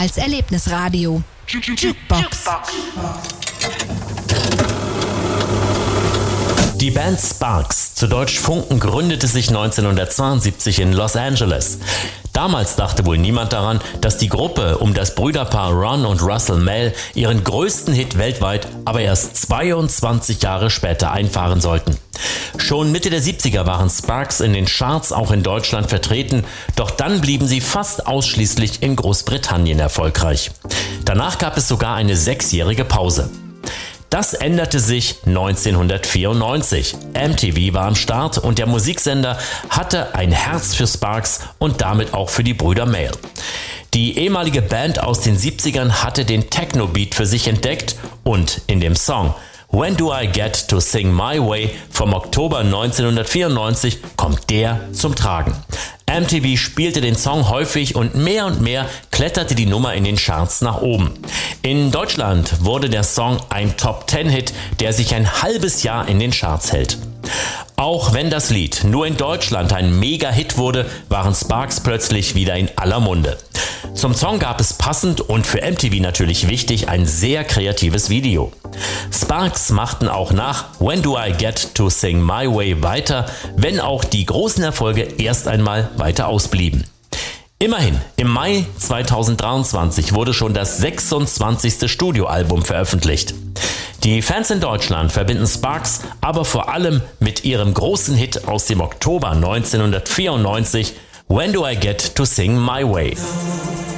als Erlebnisradio. Jukebox. Die Band Sparks, zu Deutsch Funken, gründete sich 1972 in Los Angeles. Damals dachte wohl niemand daran, dass die Gruppe um das Brüderpaar Ron und Russell Mel ihren größten Hit weltweit aber erst 22 Jahre später einfahren sollten. Schon Mitte der 70er waren Sparks in den Charts auch in Deutschland vertreten, doch dann blieben sie fast ausschließlich in Großbritannien erfolgreich. Danach gab es sogar eine 6-jährige Pause. Das änderte sich 1994. MTV war am Start und der Musiksender hatte ein Herz für Sparks und damit auch für die Brüder Mel. Die ehemalige Band aus den 70ern hatte den Techno-Beat für sich entdeckt und in dem Song When Do I Get to Sing My Way vom Oktober 1994 kommt der zum Tragen. MTV spielte den Song häufig und mehr kletterte die Nummer in den Charts nach oben. In Deutschland wurde der Song ein Top-10-Hit, der sich ein halbes Jahr in den Charts hält. Auch wenn das Lied nur in Deutschland ein Mega-Hit wurde, waren Sparks plötzlich wieder in aller Munde. Zum Song gab es passend und für MTV natürlich wichtig ein sehr kreatives Video. Sparks machten auch nach When Do I Get to Sing My Way weiter, wenn auch die großen Erfolge erst einmal weiter ausblieben. Immerhin, im Mai 2023 wurde schon das 26. Studioalbum veröffentlicht. Die Fans in Deutschland verbinden Sparks aber vor allem mit ihrem großen Hit aus dem Oktober 1994, When Do I Get to Sing My Way.